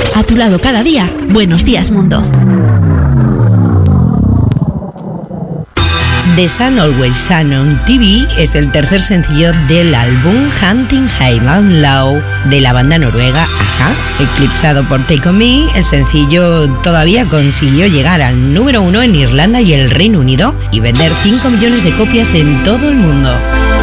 A tu lado cada día. Buenos días, mundo. The Sun Always Shine on TV es el tercer sencillo del álbum Hunting High and Low de la banda noruega a-ha. Eclipsado por Take On Me, el sencillo todavía consiguió llegar al número 1 en Irlanda y el Reino Unido y vender 5 millones de copias en todo el mundo.